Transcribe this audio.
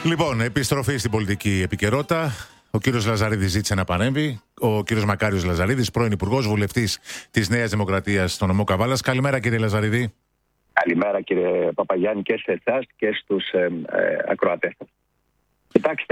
Λοιπόν, επιστροφή στην πολιτική επικαιρότητα. Ο κύριος Λαζαρίδης ζήτησε να παρέμβει. Ο κύριος Μακάριος Λαζαρίδης, πρώην Υπουργός, βουλευτής της Νέας Δημοκρατίας στο νομό Καβάλας. Καλημέρα, κύριε Λαζαρίδη. Καλημέρα, κύριε Παπαγιάννη, και σε εσάς και στους ακροατές. Κοιτάξτε.